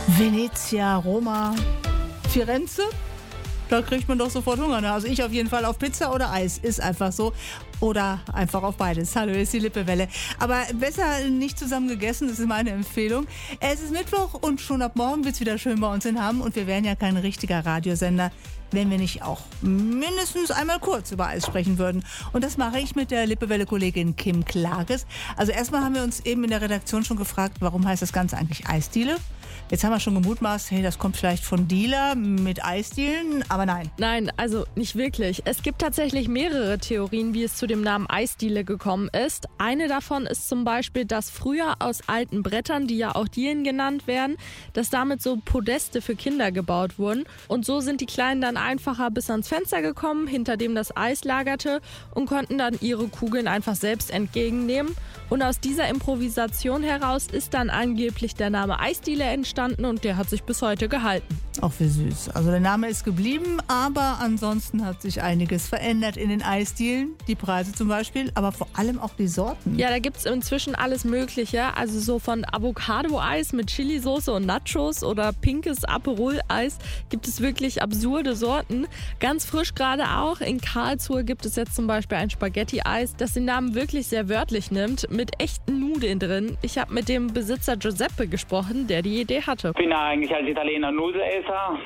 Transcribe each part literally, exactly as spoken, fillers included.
Venezia, Roma, Firenze, da kriegt man doch sofort Hunger. Ne? Also ich auf jeden Fall auf Pizza oder Eis, ist einfach so. Oder einfach auf beides. Hallo, hier ist die Lippewelle. Aber besser nicht zusammen gegessen, das ist meine Empfehlung. Es ist Mittwoch und schon ab morgen wird es wieder schön bei uns in Hamm. Und wir wären ja kein richtiger Radiosender, wenn wir nicht auch mindestens einmal kurz über Eis sprechen würden. Und das mache ich mit der Lippewelle-Kollegin Kim Klages. Also erstmal haben wir uns eben in der Redaktion schon gefragt, warum heißt das Ganze eigentlich Eisdiele? Jetzt haben wir schon gemutmaßt, hey, das kommt vielleicht von Dealer mit Eisdielen, aber nein. Nein, also nicht wirklich. Es gibt tatsächlich mehrere Theorien, wie es zu dem Namen Eisdiele gekommen ist. Eine davon ist zum Beispiel, dass früher aus alten Brettern, die ja auch Dielen genannt werden, dass damit so Podeste für Kinder gebaut wurden. Und so sind die Kleinen dann einfacher bis ans Fenster gekommen, hinter dem das Eis lagerte, und konnten dann ihre Kugeln einfach selbst entgegennehmen. Und aus dieser Improvisation heraus ist dann angeblich der Name Eisdiele entstanden und der hat sich bis heute gehalten. Auch wie süß. Also der Name ist geblieben, aber ansonsten hat sich einiges verändert in den Eisdielen. Die Preise zum Beispiel, aber vor allem auch die Sorten. Ja, da gibt es inzwischen alles Mögliche. Also so von Avocado-Eis mit Chilisauce und Nachos oder pinkes Aperol-Eis gibt es wirklich absurde Sorten. Ganz frisch gerade auch. In Karlsruhe gibt es jetzt zum Beispiel ein Spaghetti-Eis, das den Namen wirklich sehr wörtlich nimmt, mit echten Nudeln drin. Ich habe mit dem Besitzer Giuseppe gesprochen, der die Idee hatte. Ich bin eigentlich als Italiener Nudelesser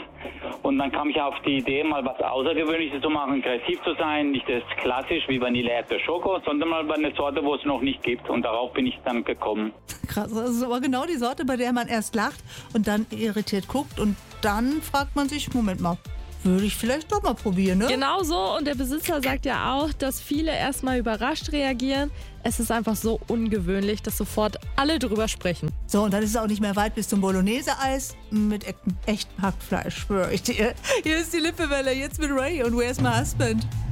und dann kam ich auf die Idee, mal was Außergewöhnliches zu machen, kreativ zu sein, nicht das klassisch wie Vanille, Erdbeer, Schoko, sondern mal bei einer Sorte, wo es noch nicht gibt, und darauf bin ich dann gekommen. Krass, das ist aber genau die Sorte, bei der man erst lacht und dann irritiert guckt und dann fragt man sich, Moment mal, würde ich vielleicht doch mal probieren, ne? Genau so, und der Besitzer sagt ja auch, dass viele erstmal überrascht reagieren. Es ist einfach so ungewöhnlich, dass sofort alle drüber sprechen. So, und dann ist es auch nicht mehr weit bis zum Bolognese-Eis mit echtem Hackfleisch, schwöre ich dir. Hier ist die Lippewelle, jetzt mit Ray und Where's My Husband?